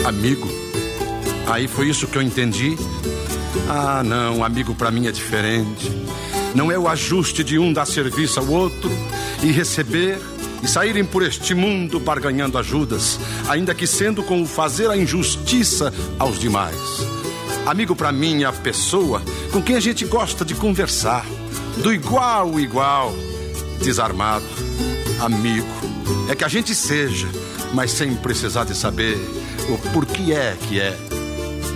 Amigo? Aí foi isso que eu entendi. Ah, não, amigo pra mim é diferente. Não é o ajuste de um dar serviço ao outro e receber e saírem por este mundo barganhando ajudas, ainda que sendo com o fazer a injustiça aos demais. Amigo pra mim é a pessoa com quem a gente gosta de conversar, do igual ao igual, desarmado. Amigo é que a gente seja, mas sem precisar de saber o porquê é que é.